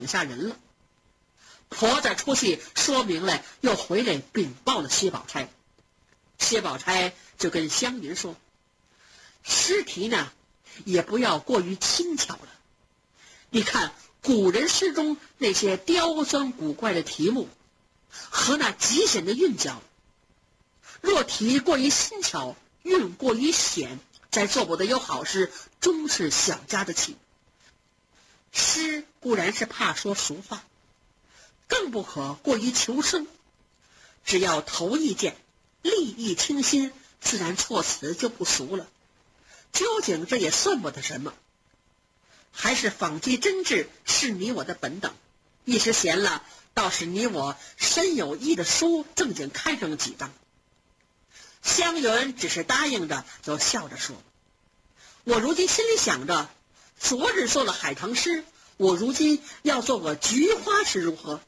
下人了。婆子出去说明了，又回来禀报了薛宝钗。薛宝钗就跟湘云说，诗题呢也不要过于轻巧了，你看古人诗中那些刁钻古怪的题目和那极险的韵脚，若题过于新巧，韵过于险，再做不得有好诗，终是小家的气。诗固然是怕说俗话，更不可过于求生，只要头意见，立意清新，自然措辞就不俗了。究竟这也算不得什么，还是仿迹真挚是你我的本等。一时闲了，倒是你我深有意的书正经看上几张。湘云只是答应着，就笑着说，我如今心里想着，昨日做了海棠诗，我如今要做个菊花诗如何？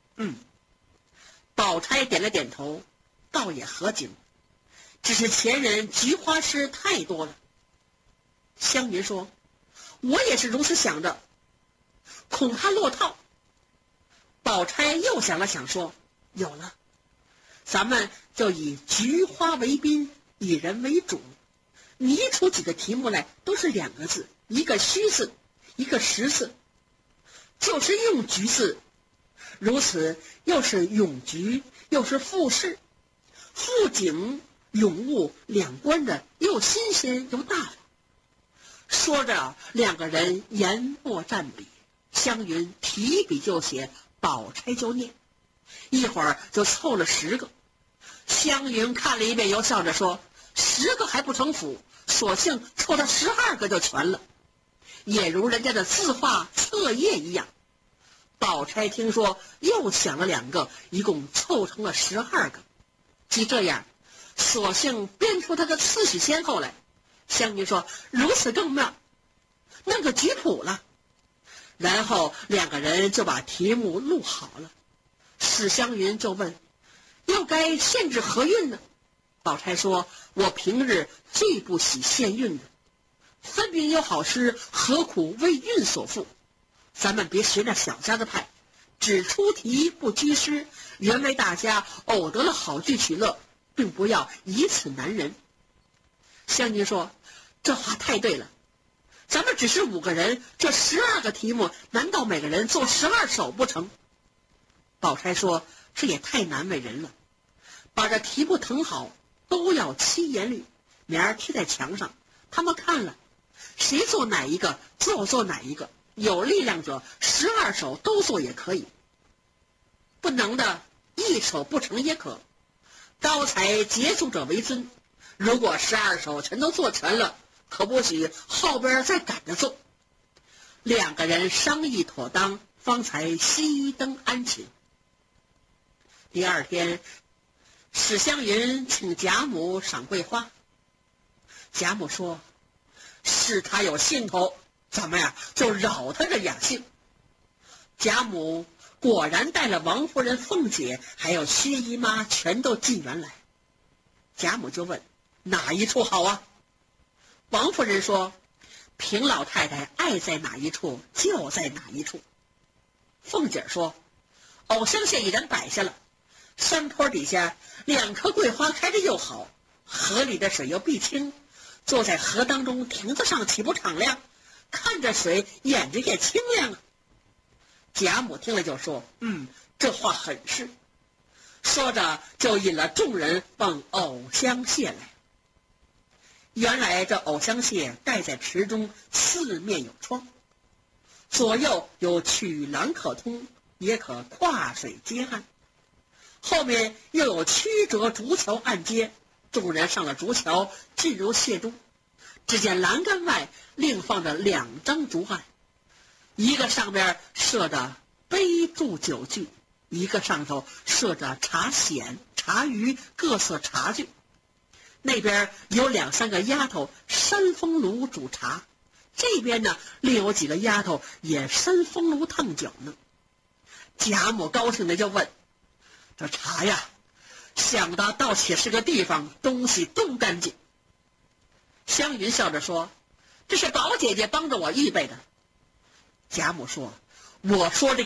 宝钗点了点头，倒也合景，只是前人菊花诗太多了。湘云说，我也是如此想着，恐怕落套。宝钗又想了想说，有了，咱们就以菊花为宾，以人为主，拟出几个题目来，都是2个字，一个虚字，一个实字，就是用菊字，如此又是咏菊，又是赋诗，赋景咏物两关的，又新鲜又大方。说着2个人研墨蘸笔，湘云提笔就写，宝钗就念，一会儿就凑了10个。湘云看了一遍，又笑着说，10个还不成符，索性凑到12个就全了，也如人家的字画册页一样。宝钗听说，又想了2个，一共凑成了12个。既这样，索性编出他的次序先后来。湘云说，如此更妙，弄个局谱了。然后2个人就把题目录好了。史湘云就问，又该限制何韵呢？宝钗说，我平日最不喜限韵的，分明有好诗，何苦为韵所缚？咱们别学那小家的派，只出题不拘诗，原为大家偶得了好句取乐，并不要以此难人。湘云说，这话太对了，咱们只是5个人，这12个题目，难道每个人做12首不成？宝钗说，这也太难为人了，把这题目誊好，都要7言律，明儿贴在墙上，他们看了，谁做哪一个就做哪一个，有力量者12首都做也可以，不能的1首不成也可，高才杰出者为尊。如果12首全都做全了，可不许后边再赶着做。2个人商议妥当，方才熄灯安寝。第2天，史湘云请贾母赏桂花。贾母说，是他有兴头，咱们呀就扰他这雅兴。贾母果然带了王夫人、凤姐还有薛姨妈全都进园来。贾母就问，哪一处好啊？王夫人说，平老太太爱在哪一处就在哪一处。凤姐说，藕香榭已然摆下了，山坡底下2棵桂花开着又好，河里的水又碧清，坐在河当中亭子上岂不敞亮？看着水，眼睛也清亮啊。贾母听了就说，这话很是。说着就引了众人往藕香榭来。原来这藕香榭盖在池中，四面有窗，左右有曲廊可通，也可跨水接岸，后面又有曲折竹桥暗接。众人上了竹桥，进入榭中，只见栏杆外另放着2张竹案，一个上面设着杯箸酒具，一个上头设着茶筅、茶盂各色茶具。那边有2、3个丫头扇风炉煮茶，这边呢另有几个丫头也扇风炉烫酒呢。贾母高兴的就问，这茶呀，想的倒且是个地方，东西都干净。湘云笑着说，这是宝姐姐帮着我预备的。贾母说，我说这个